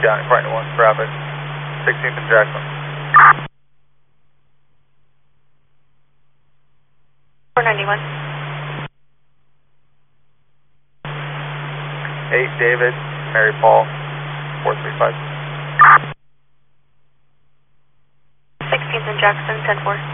down according to 1 traffic. 16th and Jackson. 491. 8 David, Mary Paul, 435. 16th and Jackson, 10-4.